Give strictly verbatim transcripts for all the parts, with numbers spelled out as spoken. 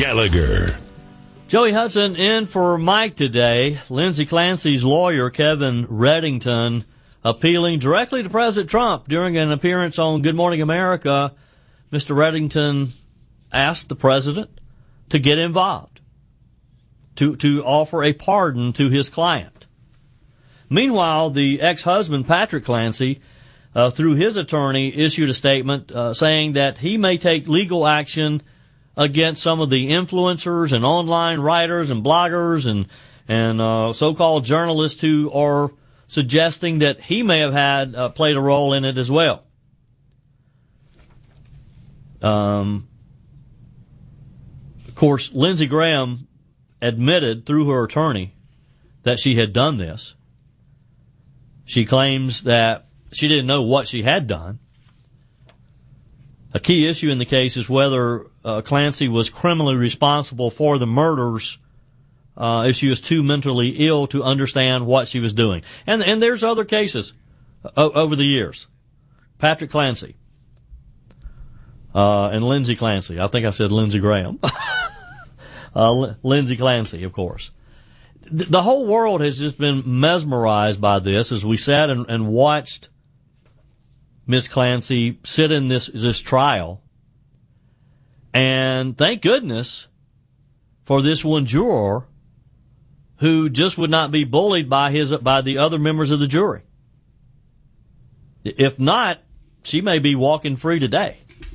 Gallagher. Joey Hudson in for Mike today. Lindsay Clancy's lawyer, Kevin Reddington, appealing directly to President Trump during an appearance on Good Morning America. Mister Reddington asked the president to get involved, to, to offer a pardon to his client. Meanwhile, the ex-husband, Patrick Clancy, uh, through his attorney, issued a statement uh, saying that he may take legal action against some of the influencers and online writers and bloggers and and uh, so-called journalists who are suggesting that he may have had uh, played a role in it as well. Um, of course, Lindsey Graham admitted through her attorney that she had done this. She claims that she didn't know what she had done. A key issue in the case is whether uh, Clancy was criminally responsible for the murders uh, if she was too mentally ill to understand what she was doing. And and there's other cases o- over the years. Patrick Clancy uh, and Lindsay Clancy. I think I said Lindsey Graham. uh, L- Lindsay Clancy, of course. Th- the whole world has just been mesmerized by this as we sat and, and watched Miss Clancy sit in this this trial, and thank goodness for this one juror who just would not be bullied by his by the other members of the jury. If not, she may be walking free today.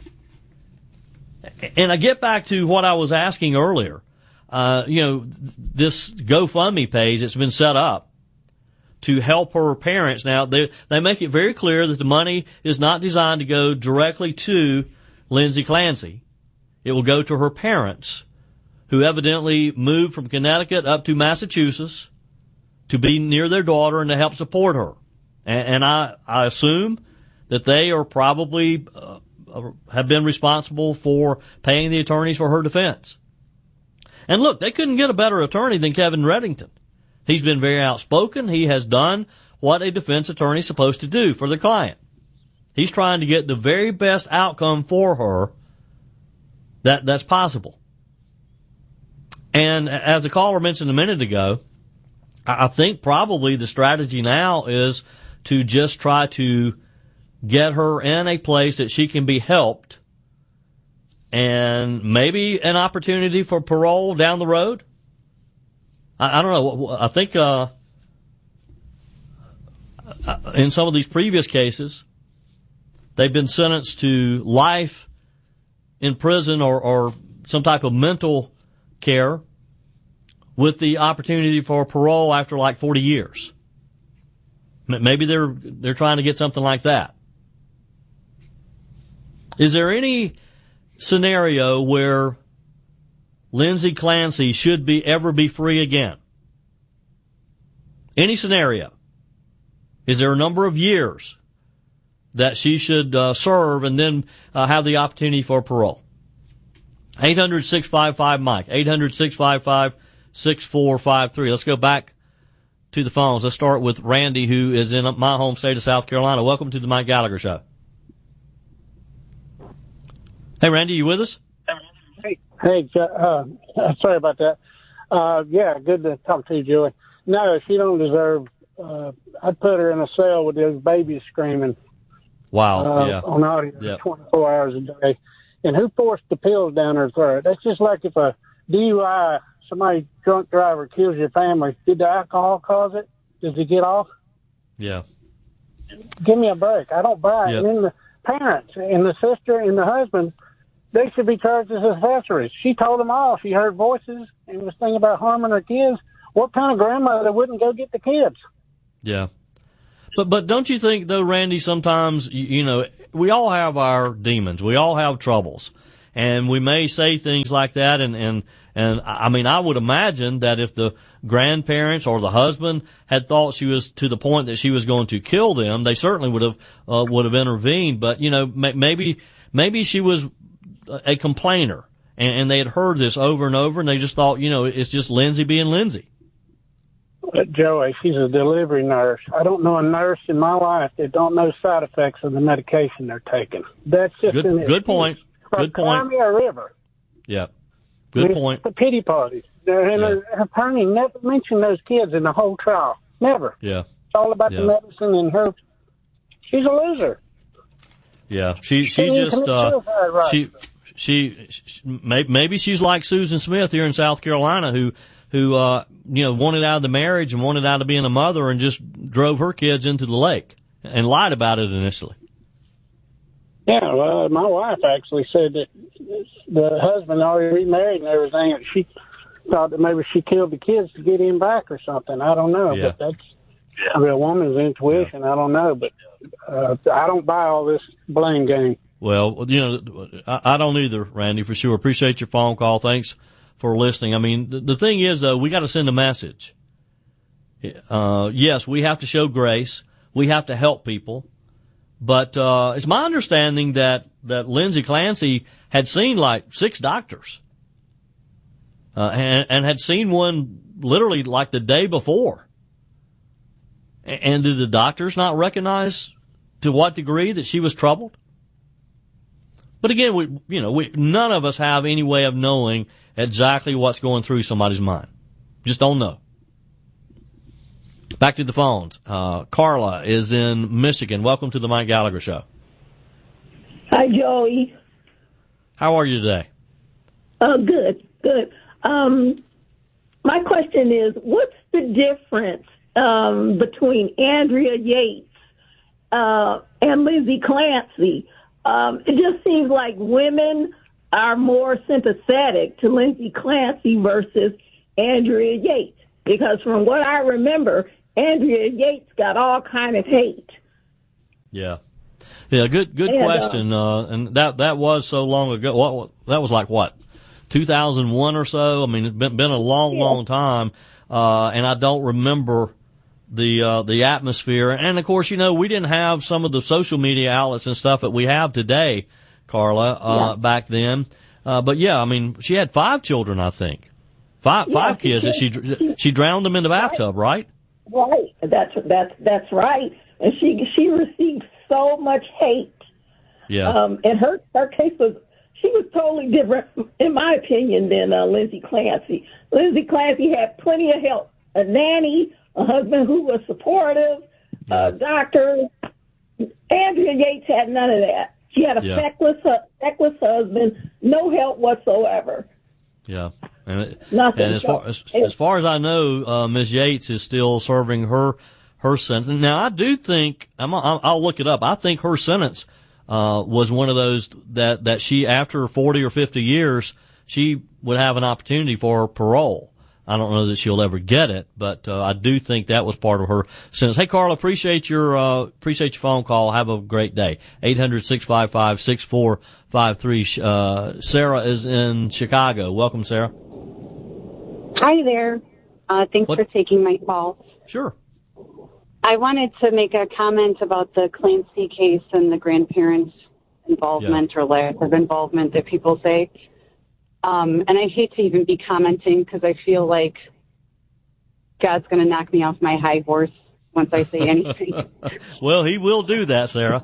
And I get back to what I was asking earlier. Uh, you know, this GoFundMe page that's been set up to help her parents. Now, they they make it very clear that the money is not designed to go directly to Lindsay Clancy. It will go to her parents, who evidently moved from Connecticut up to Massachusetts to be near their daughter and to help support her. And, and I, I assume that they are probably uh, have been responsible for paying the attorneys for her defense. And look, they couldn't get a better attorney than Kevin Reddington. He's been very outspoken. He has done what a defense attorney is supposed to do for the client. He's trying to get the very best outcome for her that that's possible. And as the caller mentioned a minute ago, I think probably the strategy now is to just try to get her in a place that she can be helped, and maybe an opportunity for parole down the road. I, I don't know. I think uh, in some of these previous cases, they've been sentenced to life in prison or, or some type of mental care with the opportunity for parole after like forty years. Maybe they're they're trying to get something like that. Is there any scenario where Lindsay Clancy should be ever be free again? Any scenario? Is there a number of years that she should uh, serve and then uh, have the opportunity for parole? eight hundred, six five five, Mike. eight hundred, six five five, six four five three. Let's go back to the phones. Let's start with Randy, who is in my home state of South Carolina. Welcome to the Mike Gallagher Show. Hey, Randy, you with us? Hey, hey, uh, sorry about that. Uh, yeah, good to talk to you, Joey. No, she don't deserve, uh, I'd put her in a cell with those babies screaming. Wow, uh, yeah. On audio yep. twenty-four hours a day. And who forced the pills down her throat? That's just like if a D U I, somebody drunk driver kills your family. Did the alcohol cause it? Does he get off? Yeah. Give me a break. I don't buy it. Yep. And then the parents and the sister and the husband, they should be charged as accessories. She told them all. She heard voices and was thinking about harming her kids. What kind of grandmother wouldn't go get the kids? Yeah. But but don't you think, though, Randy, sometimes, you, you know, we all have our demons. We all have troubles. And we may say things like that. And, and, and I mean, I would imagine that if the grandparents or the husband had thought she was to the point that she was going to kill them, they certainly would have, uh, would have intervened. But, you know, maybe, maybe she was a complainer and, and they had heard this over and over and they just thought, you know, it's just Lindsay being Lindsay. Joey, she's a delivery nurse. I don't know a nurse in my life that don't know side effects of the medication they're taking. That's just good. An good point. Or good point. Cry me a river. Yeah. Good It's point. The pity parties. And Yeah. her, her attorney never mentioned those kids in the whole trial. Never. Yeah. It's all about Yeah. the medicine and her. She's a loser. Yeah. She, she Didn't even just, commit uh, suicide, right? she, she, she, maybe, maybe she's like Susan Smith here in South Carolina who, who, uh, you know, wanted out of the marriage and wanted out of being a mother and just drove her kids into the lake and lied about it initially. Yeah, well, my wife actually said that the husband already remarried and everything. And she thought that maybe she killed the kids to get him back or something. I don't know, Yeah. but that's I mean, a woman's intuition. Yeah. I don't know, but uh, I don't buy all this blame game. Well, you know, I, I don't either, Randy, for sure. Appreciate your phone call. Thanks for listening. I mean, the, the thing is, though, we got to send a message. Uh, yes, we have to show grace. We have to help people. But uh, it's my understanding that, that Lindsay Clancy had seen like six doctors uh, and, and had seen one literally like the day before. And did the doctors not recognize to what degree that she was troubled? But again, we, you know, we, none of us have any way of knowing exactly what's going through somebody's mind. Just don't know. Back to the phones. Uh, Carla is in Michigan. Welcome to the Mike Gallagher Show. Hi, Joey. How are you today? Uh, good, good. Um, my question is, what's the difference um, between Andrea Yates uh, and Lindsay Clancy? Um, it just seems like women are more sympathetic to Lindsay Clancy versus Andrea Yates, because from what I remember, Andrea Yates got all kind of hate. Yeah. Yeah, good good and, question. Uh, and that that was so long ago. What that was like what? two thousand one or so? I mean, it's been been a long, yeah. long time. Uh, and I don't remember the uh, the atmosphere. And of course, you know, we didn't have some of the social media outlets and stuff that we have today, Carla, uh, yeah. back then. Uh, but yeah, I mean, she had five children, I think. Five, yeah, five kids that she, she, she drowned them in the bathtub, right? Right. That's, that's, that's right. And she, she received so much hate. Yeah. Um, and her, her case was, she was totally different, in my opinion, than uh, Lindsay Clancy. Lindsay Clancy had plenty of help. A nanny, a husband who was supportive, yeah. a doctor. Andrea Yates had none of that. She had a yeah. feckless, feckless husband, no help whatsoever. Yeah. And, it, Nothing. and as far as, as far as I know, uh, Miz Yates is still serving her, her sentence. Now, I do think, I'm, I'll look it up. I think her sentence, uh, was one of those that, that she, after forty or fifty years, she would have an opportunity for parole. I don't know that she'll ever get it, but, uh, I do think that was part of her sentence. Hey, Carl, appreciate your, uh, appreciate your phone call. Have a great day. eight hundred, six five five, six four five three. Uh, Sarah is in Chicago. Welcome, Sarah. Hi there. Uh, thanks what? for taking my call. Sure. I wanted to make a comment about the Clancy case and the grandparents' involvement yeah. or lack of involvement that people say. Um, and I hate to even be commenting because I feel like God's going to knock me off my high horse once I say anything. Well, he will do that, Sarah.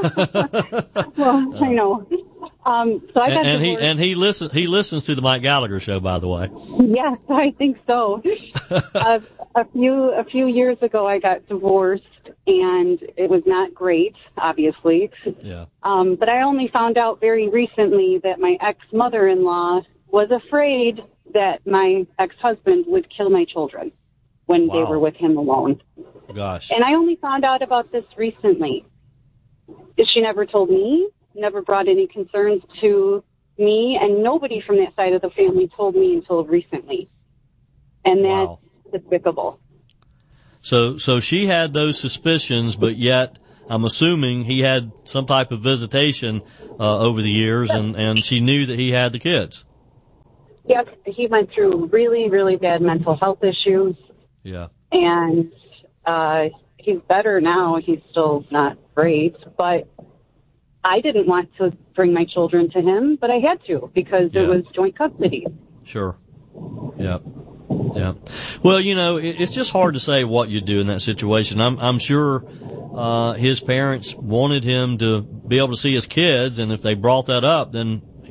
Well, I know. Um, so I got and, and he divorced. and he listens he listens to the Mike Gallagher Show, by the way. Yes, I think so. uh, a few a few years ago, I got divorced, and it was not great, obviously. Yeah. Um, but I only found out very recently that my ex-mother-in-law was afraid that my ex-husband would kill my children when wow. they were with him alone. Gosh. And I only found out about this recently. She never told me. Never brought any concerns to me, and nobody from that side of the family told me until recently. And that's wow. despicable. So, so she had those suspicions, but yet I'm assuming he had some type of visitation uh, over the years, and, and she knew that he had the kids. Yes, he went through really, really bad mental health issues. Yeah. And uh, he's better now. He's still not great, but I didn't want to bring my children to him, but I had to because yeah. it was joint custody. Sure. Yeah. Yeah. Well, you know, it, it's just hard to say what you do in that situation. I'm, I'm sure, uh, his parents wanted him to be able to see his kids, and if they brought that up, then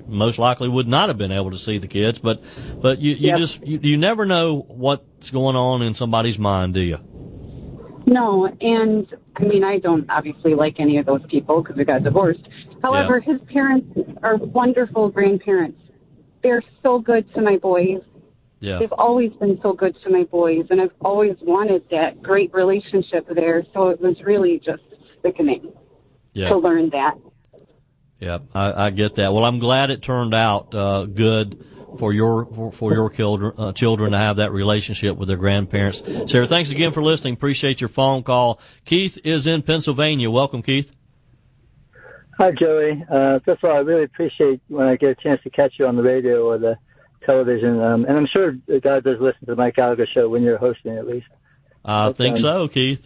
most likely would not have been able to see the kids. But, but you, you Yep. just, you, you never know what's going on in somebody's mind, do you? No, and I mean, I don't obviously like any of those people because we got divorced. However, Yeah. his parents are wonderful grandparents. They're so good to my boys. Yeah. They've always been so good to my boys, and I've always wanted that great relationship there. So it was really just sickening Yeah. to learn that. Yeah, I, I get that. Well, I'm glad it turned out uh, good for your for, for your children uh, children to have that relationship with their grandparents. Sarah, thanks again for listening. Appreciate your phone call. Keith is in Pennsylvania. Welcome, Keith. Hi, Joey. Uh, first of all, I really appreciate when I get a chance to catch you on the radio or the television. Um, and I'm sure God does listen to the Mike Gallagher show when you're hosting, at least. I but, think um, so, Keith.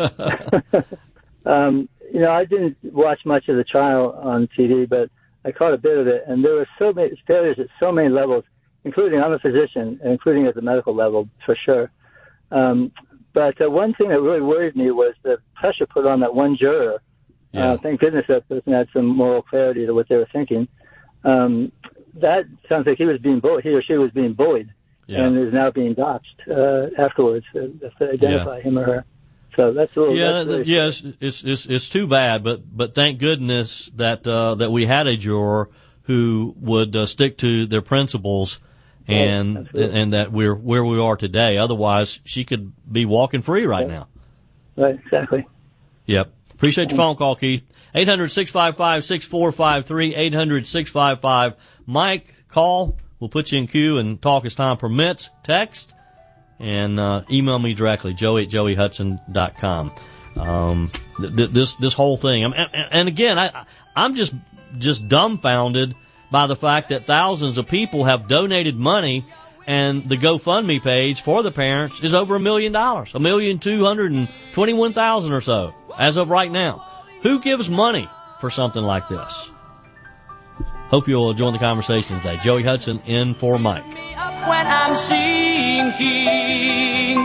um, you know, I didn't watch much of the trial on T V, but I caught a bit of it. And there were so many failures at so many levels, including I'm a physician, and including at the medical level, for sure. Um, but uh, one thing that really worried me was the pressure put on that one juror. Yeah. Uh, thank goodness that person had some moral clarity to what they were thinking. Um, that sounds like he was being bullied, he or she was being bullied, Yeah. and is now being doxxed uh, afterwards uh, to identify Yeah. him or her. So that's a little. Yeah, that's th- really yes, it's, it's it's too bad, but but thank goodness that uh, that we had a juror who would uh, stick to their principles, and Oh, and that we're where we are today. Otherwise, she could be walking free right now. Right, exactly. Yep. Appreciate your phone call, Keith. eight hundred, six five five, six four five three, eight hundred, six five five, Mike. Call. We'll put you in queue and talk as time permits. Text. And uh, email me directly, joey at joey hudson dot com. Um, th- th- this this whole thing. I'm, and, and again, I, I'm just just dumbfounded by the fact that thousands of people have donated money, and the GoFundMe page for the parents is over a million dollars, a million two hundred and twenty-one thousand or so as of right now. Who gives money for something like this? Hope you'll join the conversation today. Joey Hudson in for Mike. When I'm sinking,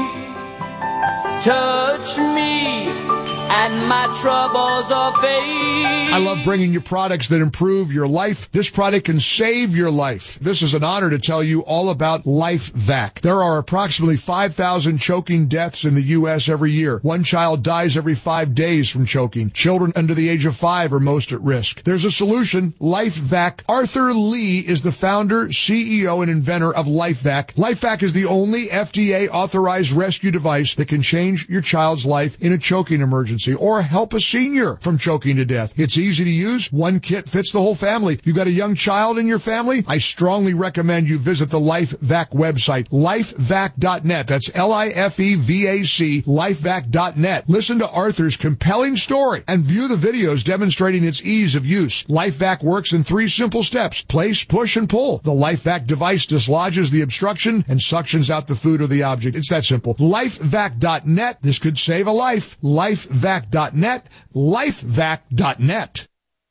touch me and my troubles are fade. I love bringing you products that improve your life. This product can save your life. This is an honor to tell you all about LifeVac. There are approximately five thousand choking deaths in the U S every year. One child dies every five days from choking. Children under the age of five are most at risk. There's a solution, LifeVac. Arthur Lee is the founder, C E O, and inventor of LifeVac. LifeVac is the only F D A-authorized rescue device that can change your child's life in a choking emergency or help a senior from choking to death. It's easy to use. One kit fits the whole family. If you've got a young child in your family, I strongly recommend you visit the LifeVac website, lifevac dot net. That's L I F E V A C, lifevac dot net. Listen to Arthur's compelling story and view the videos demonstrating its ease of use. LifeVac works in three simple steps: place, push, and pull. The LifeVac device dislodges the obstruction and suctions out the food or the object. It's that simple. lifevac dot net. This could save a life. lifevac dot net. lifevac dot net.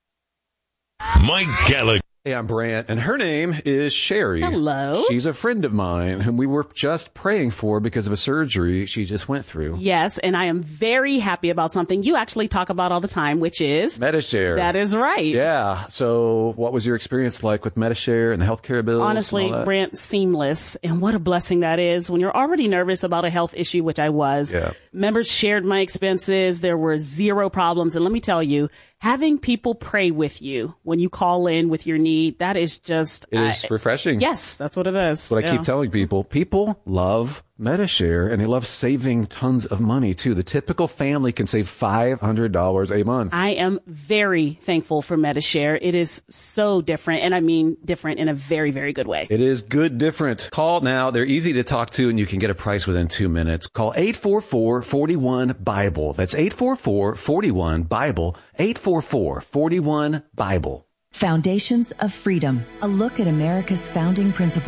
Mike Gallagher. Hey, I'm Brant, and her name is Sherry. Hello. She's a friend of mine whom we were just praying for because of a surgery she just went through. Yes, and I am very happy about something you actually talk about all the time, which is Medi-Share. That is right. Yeah. So what was your experience like with Medi-Share and the healthcare bills? Honestly, and all that? Brant, seamless. And what a blessing that is when you're already nervous about a health issue, which I was. Yeah. Members shared my expenses. There were zero problems. And let me tell you, having people pray with you when you call in with your need, that is just... It is I, refreshing. Yes, that's what it is. What yeah. I keep telling people, people love Medi-Share, and they love saving tons of money, too. The typical family can save five hundred dollars a month. I am very thankful for Medi-Share. It is so different, and I mean different in a very, very good way. It is good different. Call now. They're easy to talk to, and you can get a price within two minutes. Call eight four four, four one, BIBLE. That's eight four four, four one, BIBLE. eight four four, four one, BIBLE. Foundations of Freedom, a look at America's founding principles.